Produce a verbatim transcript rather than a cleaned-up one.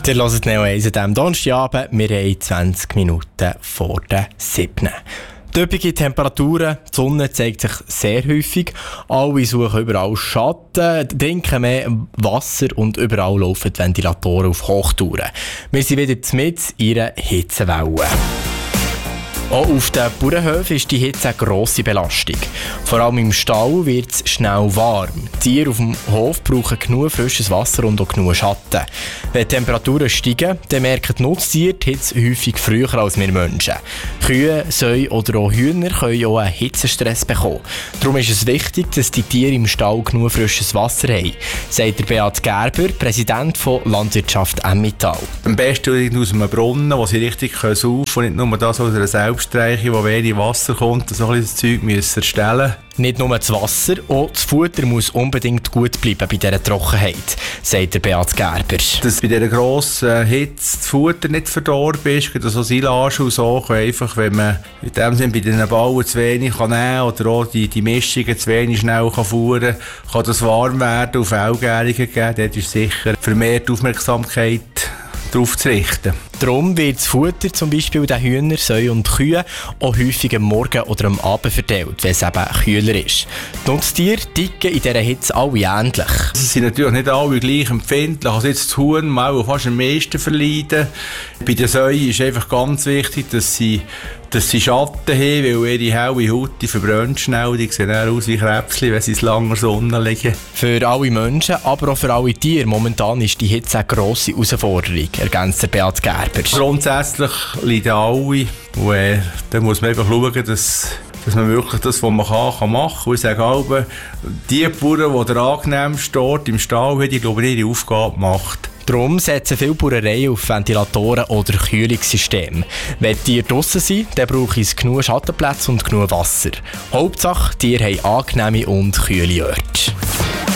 Ihr hört Neo eins an diesem Donnerstagabend. Wir haben zwanzig Minuten vor der siebten. Üppige Temperaturen, die Sonne zeigt sich sehr häufig. Alle suchen überall Schatten, trinken mehr Wasser und überall laufen die Ventilatoren auf Hochtouren. Wir sind wieder mitten in einer Hitzewelle. Auch auf den Bauernhöfen ist die Hitze eine grosse Belastung. Vor allem im Stall wird es schnell warm. Die Tiere auf dem Hof brauchen genug frisches Wasser und auch genug Schatten. Wenn die Temperaturen steigen, dann merken die Nutztiere die Hitze häufig früher als wir Menschen. Kühe, Säue oder auch Hühner können auch einen Hitzestress bekommen. Darum ist es wichtig, dass die Tiere im Stall genug frisches Wasser haben, sagt der Beat Gerber, Präsident von Landwirtschaft Emmental. Am besten aus einem Brunnen, wo sie richtig saufen können, und nicht nur das aus einer Selbststreiche, wo wenig Wasser kommt, so ein bisschen das Zeug müssen erstellen. Nicht nur das Wasser, auch das Futter muss unbedingt gut bleiben bei dieser Trockenheit, sagt der Beat Gerber. Dass bei dieser grossen Hitze das Futter nicht verdorben ist, so Silage und so, einfach, wenn man in dem Sinne bei den Bauen zu wenig kann nehmen oder auch die, die Mischungen zu wenig schnell kann fuhren, kann das warm werden und Fehlgärungen geben. Dort ist sicher vermehrt Aufmerksamkeit darauf zu richten. Darum wird das Futter zum Beispiel den Hühnern, Säuen und Kühen auch häufig am Morgen oder am Abend verteilt, wenn es eben kühler ist. Die Nutztiere ticken in dieser Hitze alle ähnlich. Sie sind natürlich nicht alle gleich empfindlich. Also jetzt das Huhn mal fast am meisten verleiden. Bei den Säuen ist einfach ganz wichtig, dass sie dass sie Schatten haben, weil ihre helle Haut die verbrennt schnell. Die sehen auch aus wie Krebschen, wenn sie in langer Sonne liegen. Für alle Menschen, aber auch für alle Tiere momentan ist die Hitze eine grosse Herausforderung, ergänzt der Beat Gerber. Grundsätzlich leiden alle. Und äh, da muss man einfach schauen, dass, dass man wirklich das, was man kann, kann machen kann. Ich sage auch, die Bauern, die der angenehmste Ort im Stall haben, die glaube ich ihre Aufgabe macht. Darum setzen viele Bauereien auf Ventilatoren oder Kühlungssysteme. Wenn die Tiere draussen sind, dann braucht es genug Schattenplätze und genug Wasser. Hauptsache, die Tiere haben angenehme und kühle Orte.